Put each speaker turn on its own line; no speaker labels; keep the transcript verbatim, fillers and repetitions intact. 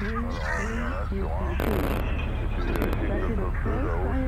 Alors, là, sur un, et puis vérifier que le pare-feu, là-haut,